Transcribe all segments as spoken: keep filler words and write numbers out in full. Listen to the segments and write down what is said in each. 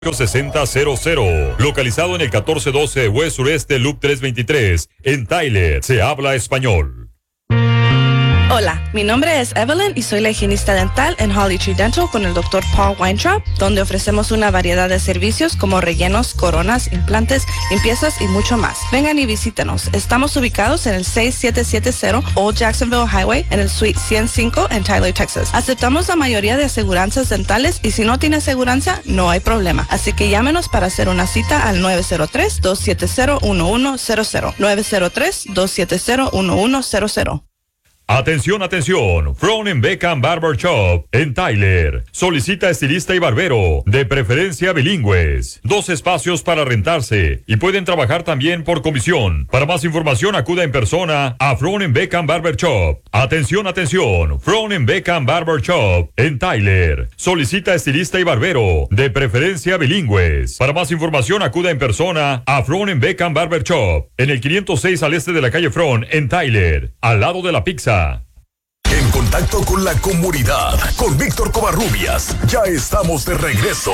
sesenta cero cero, localizado en el catorce doce West Sureste Loop trescientos veintitrés, en Tyler. Se habla español. Hola, mi nombre es Evelyn y soy la higienista dental en Holly Tree Dental con el doctor Paul Weintraub, donde ofrecemos una variedad de servicios como rellenos, coronas, implantes, limpiezas y mucho más. Vengan y visítenos. Estamos ubicados en el seis siete siete cero Old Jacksonville Highway en el Suite ciento cinco en Tyler, Texas. Aceptamos la mayoría de aseguranzas dentales y si no tiene aseguranza, no hay problema. Así que llámenos para hacer una cita al nueve cero tres, dos siete cero, uno uno cero cero. nueve cero tres, dos siete cero, uno uno cero cero. Atención, atención, Fronen Beckham Barber Shop en Tyler. Solicita estilista y barbero, de preferencia bilingües. Dos espacios para rentarse y pueden trabajar también por comisión. Para más información, acuda en persona a Fronen Beckham Barber Shop. Atención, atención, Fronen Beckham Barber Shop en Tyler. Solicita estilista y barbero, de preferencia bilingües. Para más información, acuda en persona a Fronen Beckham Barber Shop en el quinientos seis al este de la calle Fron en Tyler, al lado de la pizza. En contacto con la comunidad, con Víctor Covarrubias. Ya estamos de regreso.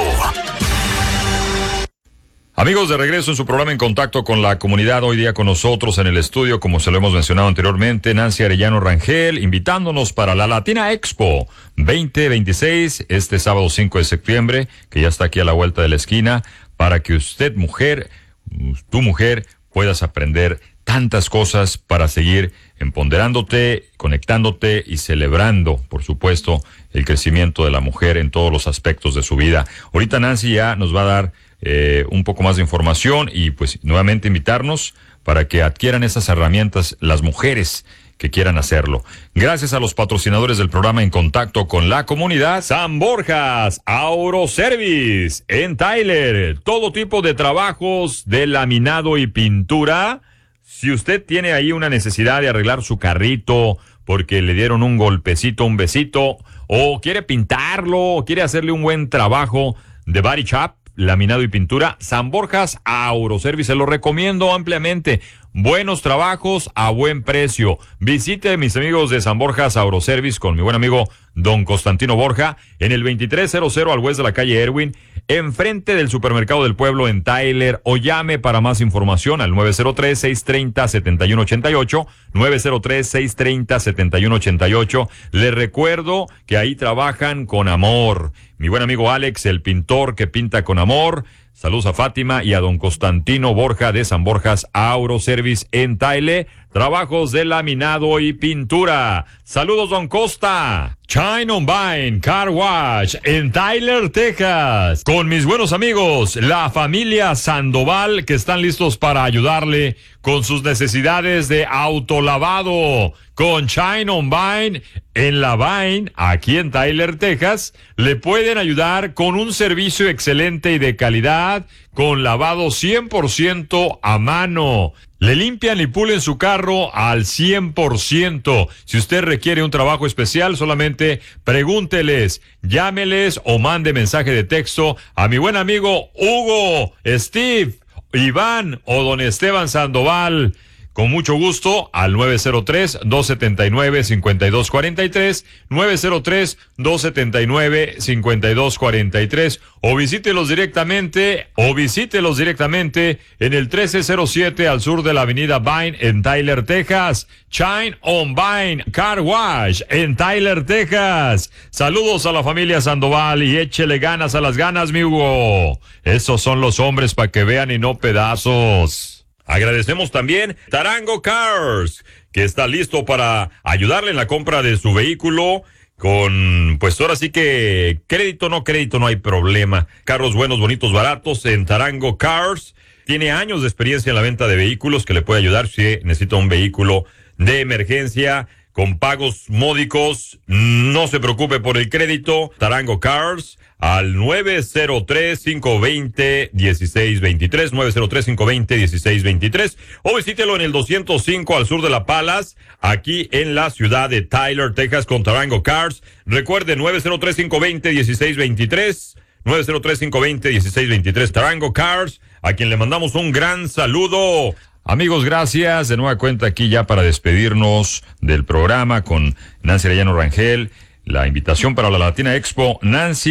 Amigos, de regreso en su programa En Contacto con la Comunidad. Hoy día con nosotros en el estudio, como se lo hemos mencionado anteriormente, Nancy Arellano Rangel, invitándonos para la Latina Expo veinte veintiséis, este sábado cinco de septiembre, que ya está aquí a la vuelta de la esquina, para que usted, mujer, tu mujer, puedas aprender tantas cosas para seguir empoderándote, conectándote y celebrando, por supuesto, el crecimiento de la mujer en todos los aspectos de su vida. Ahorita Nancy ya nos va a dar eh, un poco más de información y pues nuevamente invitarnos para que adquieran esas herramientas las mujeres que quieran hacerlo. Gracias a los patrocinadores del programa En Contacto con la Comunidad. San Borjas Auroservice en Tyler. Todo tipo de trabajos de laminado y pintura. Si usted tiene ahí una necesidad de arreglar su carrito porque le dieron un golpecito, un besito, o quiere pintarlo, o quiere hacerle un buen trabajo de body shop, laminado y pintura, San Borjas Auroservice, se lo recomiendo ampliamente. Buenos trabajos a buen precio. Visite mis amigos de San Borjas Auroservice con mi buen amigo Don Constantino Borja en el veintitrés cero cero al oeste de la calle Erwin, enfrente del Supermercado del Pueblo en Tyler, o llame para más información al nueve cero tres, seis tres cero, siete uno ocho ocho, nueve cero tres, seis tres cero, siete uno ocho ocho. Les recuerdo que ahí trabajan con amor. Mi buen amigo Alex, el pintor que pinta con amor. Saludos a Fátima y a don Constantino Borja de San Borjas Auroservice en Tyler. Trabajos de laminado y pintura. Saludos, don Costa. Shine on Vine Car Wash en Tyler, Texas. Con mis buenos amigos, la familia Sandoval, que están listos para ayudarle con sus necesidades de autolavado. Con Shine on Vine en la Vine, aquí en Tyler, Texas, le pueden ayudar con un servicio excelente y de calidad, con lavado cien por ciento a mano. Le limpian y pulen su carro al cien por ciento. Si usted requiere un trabajo especial, solamente pregúnteles, llámeles o mande mensaje de texto a mi buen amigo Hugo, Steve, Iván o don Esteban Sandoval. Con mucho gusto al nueve cero tres, dos siete nueve, cinco dos cuatro tres, nueve cero tres, dos siete nueve, cinco dos cuatro tres, o visítelos directamente, o visítelos directamente en el trece cero siete al sur de la avenida Vine en Tyler, Texas. Shine on Vine Car Wash en Tyler, Texas. Saludos a la familia Sandoval y échele ganas a las ganas, mi Hugo. Esos son los hombres para que vean y no pedazos. Agradecemos también Tarango Cars, que está listo para ayudarle en la compra de su vehículo con, pues ahora sí que crédito, no crédito, no hay problema. Carros buenos, bonitos, baratos en Tarango Cars. Tiene años de experiencia en la venta de vehículos, que le puede ayudar si necesita un vehículo de emergencia con pagos módicos. No se preocupe por el crédito. Tarango Cars al nueve cero tres, cinco dos cero, uno seis dos tres, nueve cero tres, cinco dos cero, uno seis dos tres, o visítelo en el doscientos cinco al sur de La Palas, aquí en la ciudad de Tyler, Texas, con Tarango Cars. Recuerde, nueve cero tres, cinco dos cero, uno seis dos tres, nueve cero tres, cinco dos cero, uno seis dos tres, Tarango Cars, a quien le mandamos un gran saludo. Amigos, gracias. De nueva cuenta aquí ya para despedirnos del programa con Nancy Arellano Rangel. La invitación para la Latina Expo. Nancy,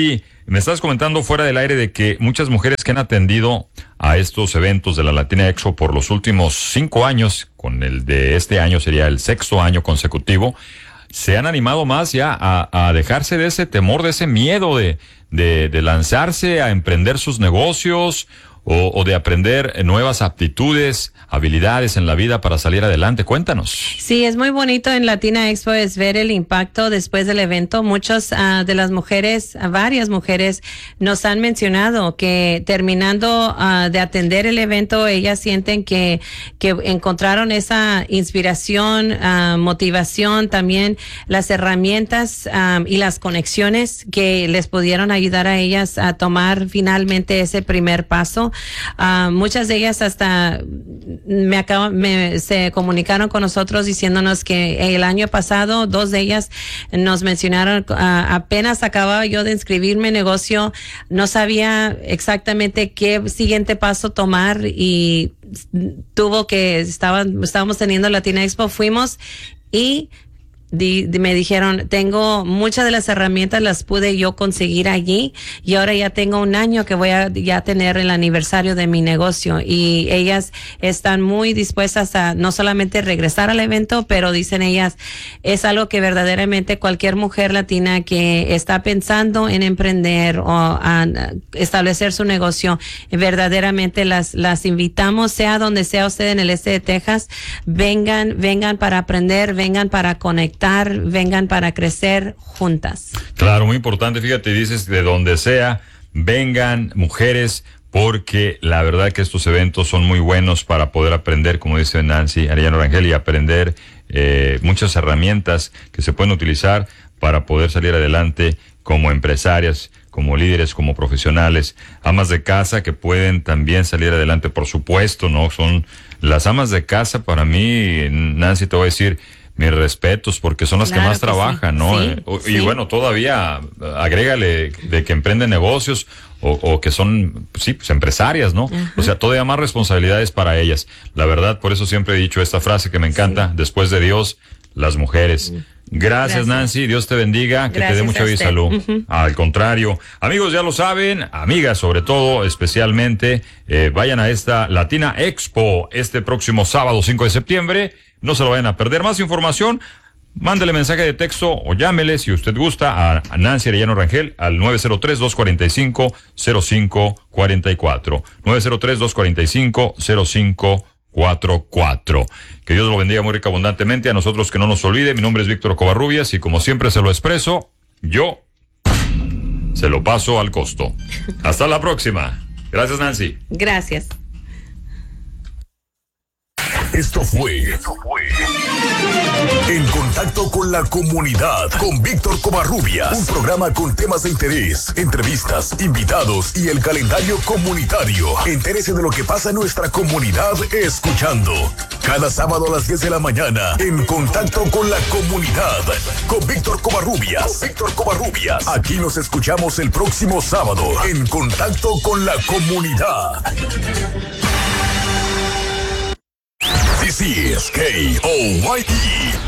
Me estás comentando fuera del aire de que muchas mujeres que han atendido a estos eventos de la Latina Expo por los últimos cinco años, con el de este año sería el sexto año consecutivo, se han animado más ya a, a dejarse de ese temor, de ese miedo de, de, de lanzarse a emprender sus negocios o, o de aprender nuevas aptitudes, habilidades en la vida para salir adelante. Cuéntanos. Sí, es muy bonito en Latina Expo es ver el impacto después del evento. Muchas uh, de las mujeres, uh, varias mujeres nos han mencionado que terminando uh, de atender el evento, ellas sienten que, que encontraron esa inspiración, uh, motivación, también las herramientas um, y las conexiones que les pudieron ayudar a ellas a tomar finalmente ese primer paso. Uh, muchas de ellas hasta me acabo, me, se comunicaron con nosotros diciéndonos que el año pasado dos de ellas nos mencionaron, uh, apenas acababa yo de inscribirme en negocio, no sabía exactamente qué siguiente paso tomar y tuvo que, estaba, estábamos teniendo Latina Expo, fuimos y Di, di, me dijeron, tengo muchas de las herramientas las pude yo conseguir allí y ahora ya tengo un año que voy a ya tener el aniversario de mi negocio y ellas están muy dispuestas a no solamente regresar al evento, pero dicen ellas, es algo que verdaderamente cualquier mujer latina que está pensando en emprender o a establecer su negocio, verdaderamente las, las invitamos, sea donde sea usted en el este de Texas, vengan, vengan para aprender, vengan para conectar, vengan para crecer juntas. Claro, muy importante, fíjate, dices de donde sea, vengan mujeres, porque la verdad que estos eventos son muy buenos para poder aprender, como dice Nancy Arellano Rangel, y aprender eh, muchas herramientas que se pueden utilizar para poder salir adelante como empresarias, como líderes, como profesionales, amas de casa que pueden también salir adelante, por supuesto, ¿no? Son las amas de casa, para mí, Nancy, te voy a decir, mis respetos, porque son las claro que más que trabajan, sí. ¿no? Sí, eh, y sí. Bueno, todavía agrégale de que emprenden negocios o, o que son, sí, pues empresarias, ¿no? Ajá. O sea, todavía más responsabilidades para ellas. La verdad, por eso siempre he dicho esta frase que me encanta, sí. Después de Dios, las mujeres. Gracias, Gracias, Nancy, Dios te bendiga, que Gracias te dé mucha vida y salud. Uh-huh. Al contrario, amigos, ya lo saben, amigas sobre todo, especialmente, eh, vayan a esta Latina Expo este próximo sábado cinco de septiembre. No se lo vayan a perder. Más información, mándele mensaje de texto o llámele si usted gusta a Nancy Arellano Rangel al nueve cero tres, dos cuatro cinco, cero cinco cuatro cuatro. nueve cero tres, dos cuatro cinco, cero cinco cuatro cuatro. Que Dios lo bendiga muy rica abundantemente. A nosotros que no nos olvide, mi nombre es Víctor Covarrubias y como siempre se lo expreso, yo se lo paso al costo. Hasta la próxima. Gracias, Nancy. Gracias. Esto fue, Esto fue En Contacto con la Comunidad con Víctor Covarrubias, un programa con temas de interés, entrevistas, invitados y el calendario comunitario. Entérese de lo que pasa en nuestra comunidad escuchando cada sábado a las diez de la mañana En Contacto con la Comunidad con Víctor Covarrubias. Con Víctor Covarrubias. Aquí nos escuchamos el próximo sábado En Contacto con la Comunidad. This is K O Y E